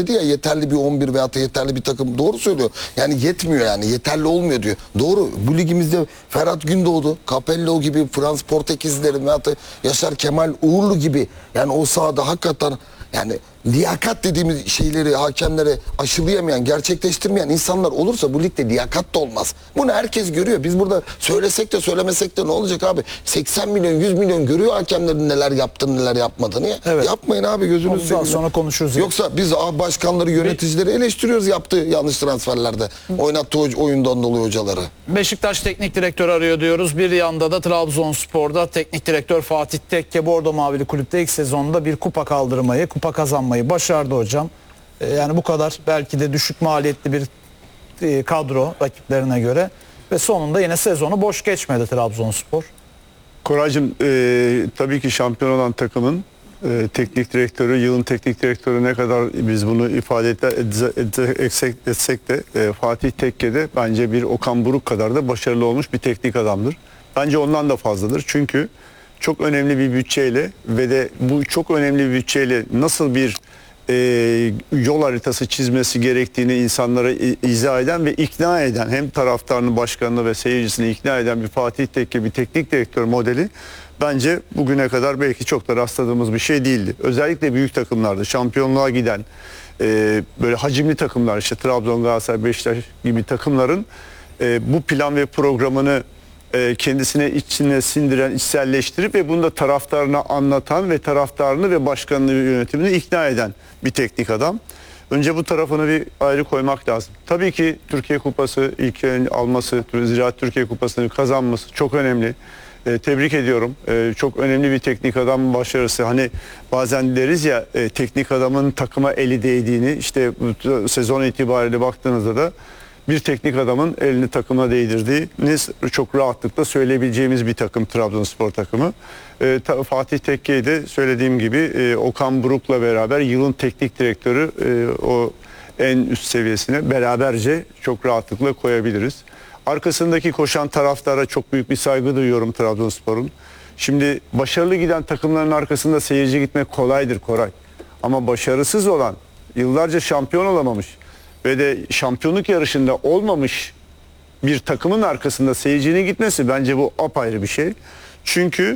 dedi ya, yeterli bir 11 veyahut da yeterli bir takım, doğru söylüyor. Yani yetmiyor, yani yeterli olmuyor diyor. Doğru. Bu ligimizde Ferhat Gündoğdu, Capello gibi, Frans Portekizlilerin veyahut da Yaşar Kemal Uğurlu gibi, yani o sahada hakikaten yani liyakat dediğimiz şeyleri hakemlere aşılayamayan, gerçekleştirmeyen insanlar olursa bu ligde liyakat da olmaz. Bunu herkes görüyor. Biz burada söylesek de söylemesek de ne olacak abi? 80 milyon 100 milyon görüyor hakemlerin neler yaptığını neler yapmadığını. Evet. Yapmayın abi, gözünüzü seveyim. Sonra konuşuruz. Yoksa biz başkanları, yöneticileri eleştiriyoruz yaptığı yanlış transferlerde. Oynattığı oyundan dolayı hocaları. Beşiktaş teknik direktör arıyor diyoruz. Bir yanda da Trabzonspor'da teknik direktör Fatih Tekke Bordo Mavili kulüpte ilk sezonda bir kupa kaldırmayı, kupa kazanmayı başardı hocam. Yani bu kadar belki de düşük maliyetli bir kadro rakiplerine göre ve sonunda yine sezonu boş geçmedi Trabzonspor. Koraycığım, tabii ki şampiyon olan takımın teknik direktörü, yılın teknik direktörü, ne kadar biz bunu ifade etsek de Fatih Tekke de bence bir Okan Buruk kadar da başarılı olmuş bir teknik adamdır. Bence ondan da fazladır. Çünkü çok önemli bir bütçeyle ve de bu çok önemli bir bütçeyle nasıl bir yol haritası çizmesi gerektiğini insanlara izah eden ve ikna eden, hem taraftarını, başkanını ve seyircisini ikna eden bir Fatih Tekke, bir teknik direktör modeli bence bugüne kadar belki çok da rastladığımız bir şey değildi. Özellikle büyük takımlarda şampiyonluğa giden böyle hacimli takımlar, işte Trabzon, Galatasaray, Beşiktaş gibi takımların bu plan ve programını kendisine içine sindiren, içselleştirip ve bunu da taraftarına anlatan ve taraftarını ve başkanını, yönetimini ikna eden bir teknik adam. Önce bu tarafını bir ayrı koymak lazım. Tabii ki Türkiye Kupası ilk alması, Ziraat Türkiye Kupası'nı kazanması çok önemli. Tebrik ediyorum. Çok önemli bir teknik adamın başarısı. Hani bazen deriz ya, teknik adamın takıma eli değdiğini, işte sezon itibariyle baktığınızda da bir teknik adamın elini takıma değdirdiğini çok rahatlıkla söyleyebileceğimiz bir takım Trabzonspor takımı. Fatih Tekke'yi de söylediğim gibi Okan Buruk'la beraber yılın teknik direktörü o en üst seviyesine beraberce çok rahatlıkla koyabiliriz. Arkasındaki koşan taraftara çok büyük bir saygı duyuyorum Trabzonspor'un. Şimdi başarılı giden takımların arkasında seyirci gitmek kolaydır Koray. Ama başarısız olan, yıllarca şampiyon olamamış ve de şampiyonluk yarışında olmamış bir takımın arkasında seyircinin gitmesi, bence bu apayrı bir şey. Çünkü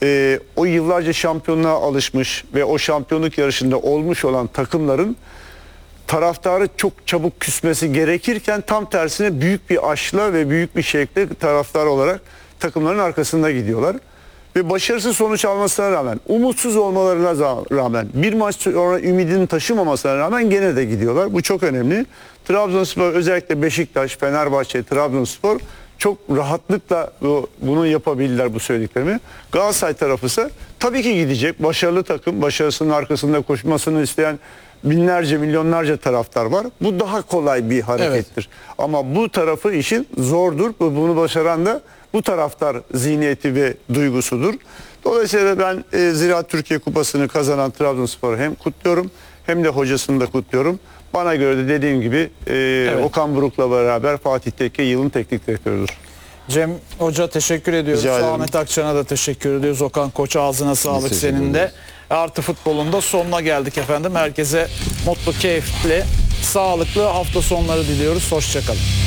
o yıllarca şampiyonluğa alışmış ve o şampiyonluk yarışında olmuş olan takımların taraftarı çok çabuk küsmesi gerekirken tam tersine büyük bir aşkla ve büyük bir şekilde taraftar olarak takımların arkasında gidiyorlar. Ve başarısız sonuç almasına rağmen, umutsuz olmalarına rağmen, bir maç sonra ümidini taşımamasına rağmen gene de gidiyorlar. Bu çok önemli. Trabzonspor, özellikle Beşiktaş, Fenerbahçe, Trabzonspor çok rahatlıkla bunu yapabilirler, bu söylediklerimi. Galatasaray tarafı ise tabii ki gidecek. Başarılı takım, başarısının arkasında koşmasını isteyen binlerce, milyonlarca taraftar var. Bu daha kolay bir harekettir. Evet. Ama bu tarafı işin zordur. Bunu başaran da bu taraftar zihniyeti ve duygusudur. Dolayısıyla ben Ziraat Türkiye Kupası'nı kazanan Trabzonspor'u hem kutluyorum hem de hocasını da kutluyorum. Bana göre de dediğim gibi evet, Okan Buruk'la beraber Fatih Tekke yılın teknik direktörüdür. Cem Hoca teşekkür ediyoruz. Ahmet Akçan'a da teşekkür ediyoruz. Okan Koç, ağzına sağlık senin de. Artı Futbol'un da sonuna geldik efendim. Herkese mutlu, keyifli, sağlıklı hafta sonları diliyoruz. Hoşça kalın.